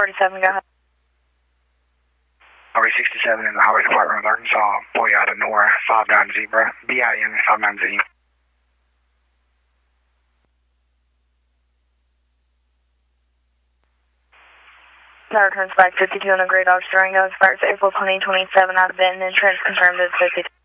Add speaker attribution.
Speaker 1: 47, go ahead.
Speaker 2: RE67 in the Highway Department of Arkansas, boy out of Nora, 59 Zebra, BIN 590.
Speaker 1: That returns back 52 on a Grey Dodge Durango, expires April 2027 out of Benton, insurance confirmed as 52.